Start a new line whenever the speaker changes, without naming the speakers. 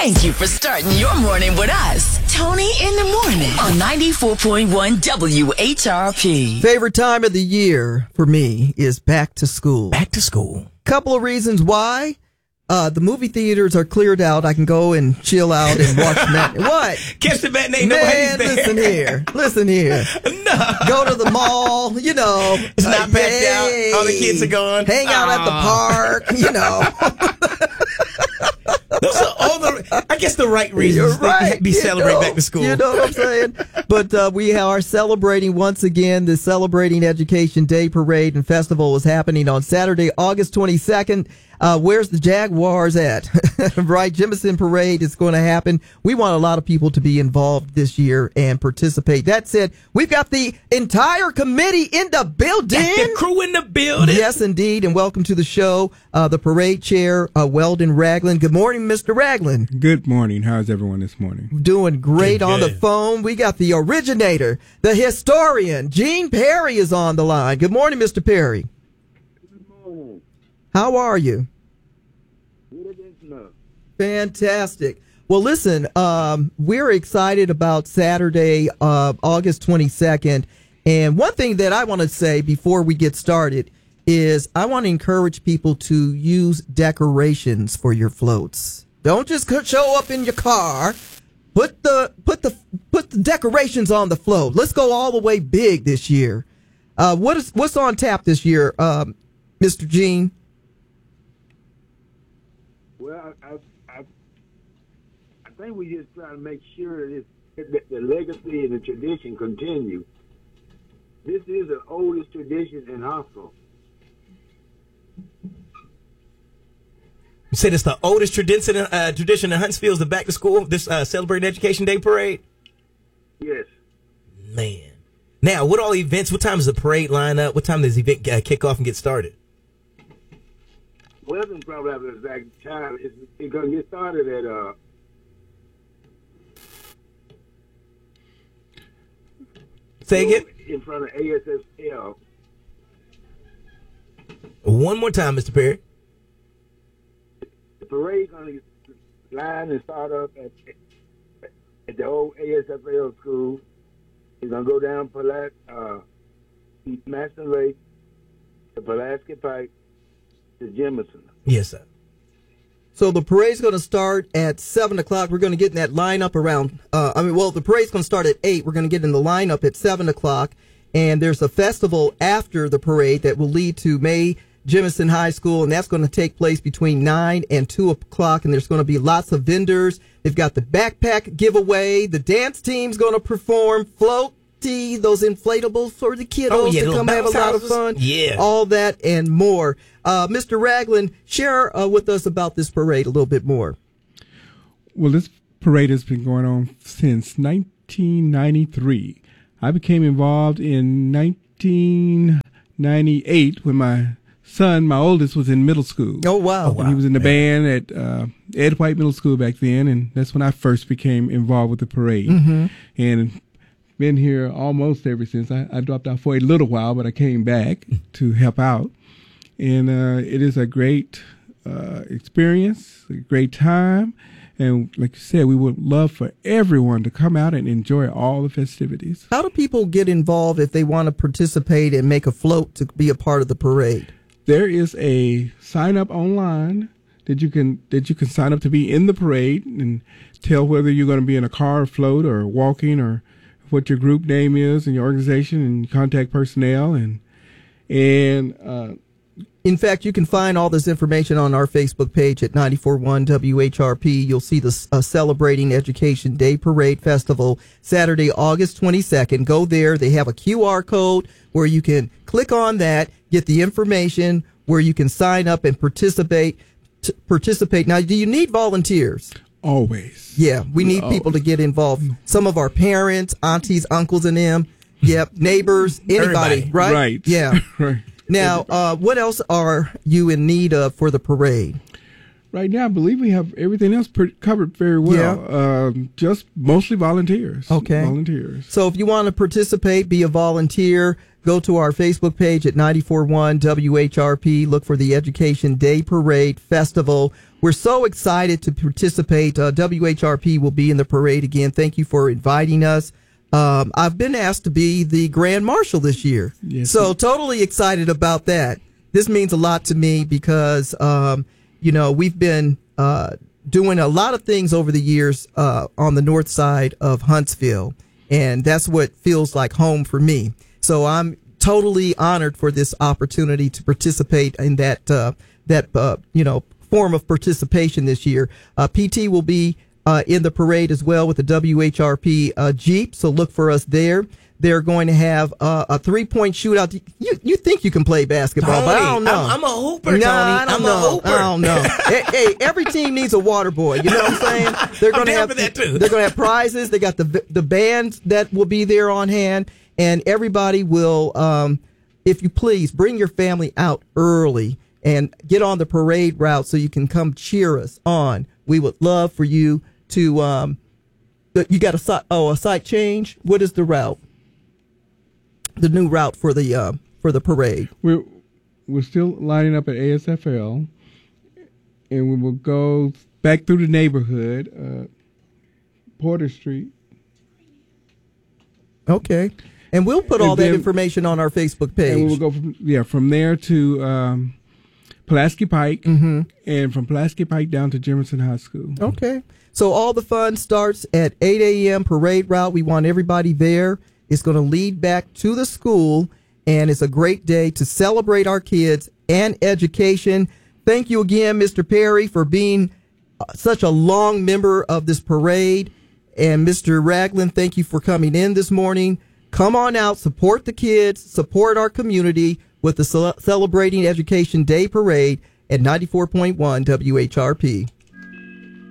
Thank you for starting your morning with us. Tony in the morning on 94.1 WHRP.
Favorite time of the year for me is back to school.
Back to school.
Couple of reasons why. The movie theaters are cleared out. I can go and chill out and watch matinee. What?
Catch the matinee.
Man, listen here.
No.
Go to the mall,
It's not packed out. All the kids are gone.
Hang out at the park,
Those are all the right reasons to be celebrating back to school.
You know what I'm saying? But we are celebrating once again the Celebrating Education Day Parade and Festival is happening on Saturday, August 22nd. Where's the Jaguars at? Right, Jemison Parade is going to happen. We want a lot of people to be involved this year and participate. That said, we've got the entire committee in the building.
The crew in the building.
Yes, indeed. And welcome to the show, the parade chair, Weldon Ragland. Good morning, Mr. Ragland.
Good morning. How's everyone this morning?
Doing great.
Good.
On the phone. We got the originator, the historian, Gene Perry is on the line. Good morning, Mr. Perry.
Good morning.
How are you?
Good.
Fantastic. Well, listen, we're excited about Saturday, August 22nd. And one thing that I want to say before we get started is I want to encourage people to use decorations for your floats. Don't just show up in your car. Put the decorations on the float. Let's go all the way big this year. What's on tap this year, Mr. Gene?
Well, I think we just try to make sure that the legacy and the tradition continue. This is the oldest tradition in Huntsville.
You said it's the oldest tradition in Huntsville is the back to school, this Celebrating Education Day Parade?
Yes.
Man. Now, what time does the parade line up? What time does the event kick off and get started?
Weldon probably have the exact time. It's going to get started at
Say again?
in front of ASSL.
One more time, Mr. Perry.
The parade going to line and start up at the old ASFL school. It's going to go down Maston Lake, the Pulaski Pike, to Jemison.
Yes, sir.
So the parade's going to start at 7 o'clock. We're going to get in that lineup around, the parade's going to start at 8. We're going to get in the lineup at 7 o'clock. And there's a festival after the parade that will lead to May Jemison High School. And that's going to take place between 9 and 2 o'clock. And there's going to be lots of vendors. They've got the backpack giveaway. The dance team's going to perform those inflatables for the kiddos to come have a lot of fun.
Yeah.
All that and more. Mr. Ragland, share with us about this parade a little bit more.
Well, this parade has been going on since 1993. I became involved in 1998 when my son, my oldest, was in middle school.
Oh, wow.
And he was in the band at Ed White Middle School back then, and that's when I first became involved with the parade. Mm-hmm. And been here almost ever since. I dropped out for a little while, but I came back to help out. And it is a great experience, a great time. And like you said, we would love for everyone to come out and enjoy all the festivities.
How do people get involved if they want to participate and make a float to be a part of the parade?
There is a sign up online that you can sign up to be in the parade and tell whether you're going to be in a car or float or walking or what your group name is and your organization and contact personnel and
in fact, you can find all this information on our Facebook page at 94.1 WHRP. You'll see the Celebrating Education Day Parade Festival, Saturday, August 22nd. Go there. They have a QR code where you can click on that, get the information, where you can sign up and participate. Now, do you need volunteers?
Always.
Yeah, we need people to get involved. Some of our parents, aunties, uncles, and them. Yep, neighbors, anybody, right?
Right.
Yeah.
Right.
Now, what else are you in need of for the parade?
Right now, I believe we have everything else covered very well. Yeah. Just mostly volunteers.
Okay.
Volunteers.
So if you want to participate, be a volunteer, go to our Facebook page at 94.1 WHRP. Look for the Education Day Parade Festival. we're so excited to participate. WHRP will be in the parade again. Thank you for inviting us. I've been asked to be the Grand Marshal this year.
Yes.
So totally excited about that. This means a lot to me because, we've been doing a lot of things over the years on the north side of Huntsville, and that's what feels like home for me. So I'm totally honored for this opportunity to participate in that form of participation this year. PT will be in the parade as well with the WHRP Jeep, so look for us there. They're going to have a 3-point shootout. You think you can play basketball,
Tony,
but I don't know.
I'm a hooper, Tony.
I don't know. I don't know. hey, every team needs a water boy. You know what I'm saying? They're going to have
that too.
They're going to have prizes. They got the bands that will be there on hand, and everybody will. If you please, bring your family out early and get on the parade route so you can come cheer us on. We would love for you to. You got a site change. What is the route? The new route for the parade.
We're still lining up at ASFL, and we will go back through the neighborhood, Porter Street.
Okay, and we'll put all that information on our Facebook page.
And we will go from there to Pulaski Pike, and from Pulaski Pike down to Jefferson High School.
Okay, so all the fun starts at 8 a.m. parade route. We want everybody there. It's going to lead back to the school, and it's a great day to celebrate our kids and education. Thank you again, Mr. Perry, for being such a long member of this parade. And Mr. Ragland, thank you for coming in this morning. Come on out, support the kids, support our community with the Celebrating Education Day Parade at 94.1 WHRP.